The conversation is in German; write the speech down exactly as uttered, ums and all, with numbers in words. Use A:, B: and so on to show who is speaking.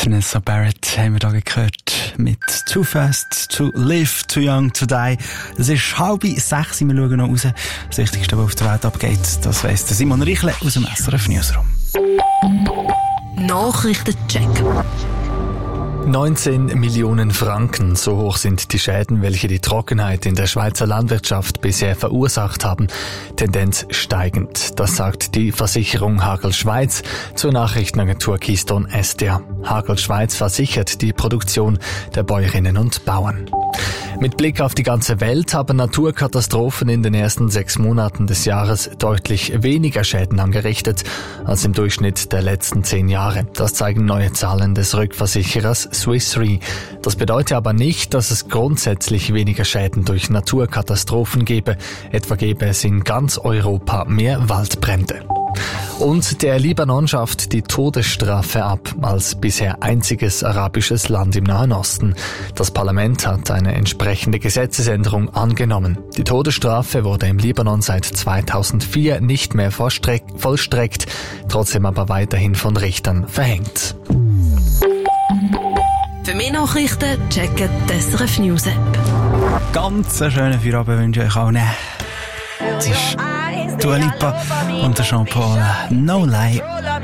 A: Vanessa Barrett haben wir da gehört mit Too Fast to Live, Too Young to Die. Es ist halb sechs, wir schauen noch raus. Das Wichtigste, was auf der Welt abgeht, das weiss der Simon Richle aus dem S R F Newsroom.
B: Nachrichtencheck.
C: neunzehn Millionen Franken, so hoch sind die Schäden, welche die Trockenheit in der Schweizer Landwirtschaft bisher verursacht haben. Tendenz steigend, das sagt die Versicherung Hagel Schweiz zur Nachrichtenagentur Keystone S D A. Hagel Schweiz versichert die Produktion der Bäuerinnen und Bauern. Mit Blick auf die ganze Welt haben Naturkatastrophen in den ersten sechs Monaten des Jahres deutlich weniger Schäden angerichtet als im Durchschnitt der letzten zehn Jahre. Das zeigen neue Zahlen des Rückversicherers Swiss Re. Das bedeutet aber nicht, dass es grundsätzlich weniger Schäden durch Naturkatastrophen gäbe. Etwa gäbe es in ganz Europa mehr Waldbrände. Und der Libanon schafft die Todesstrafe ab, als bisher einziges arabisches Land im Nahen Osten. Das Parlament hat eine entsprechende Gesetzesänderung angenommen. Die Todesstrafe wurde im Libanon seit zweitausendvier nicht mehr vollstreckt, trotzdem aber weiterhin von Richtern verhängt.
B: Für mehr Nachrichten checken die S R F News App.
A: Ganz einen schönen Feierabend wünsche ich euch allen. Es ist Dua Lipa und der Jean Paul No Lie.